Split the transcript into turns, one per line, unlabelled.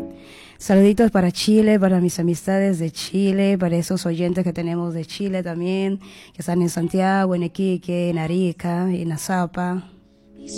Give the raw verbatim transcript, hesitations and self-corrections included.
Saluditos para Chile, para mis amistades de Chile, para esos oyentes que tenemos de Chile también, que están en Santiago, en Iquique, en Arica, en Azapa.